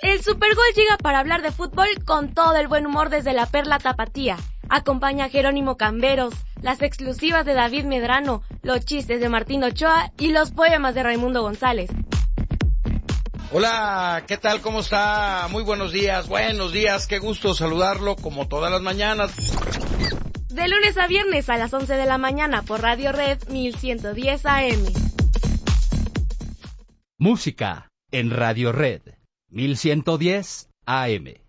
El Supergol llega para hablar de fútbol con todo el buen humor desde la Perla Tapatía. Acompaña a Jerónimo Camberos, las exclusivas de David Medrano, los chistes de Martín Ochoa y los poemas de Raimundo González. Hola, ¿qué tal? ¿Cómo está? Muy buenos días, qué gusto saludarlo como todas las mañanas. De lunes a viernes a las 11 de la mañana por Radio Red 1110 AM. Música en Radio Red 1110 AM.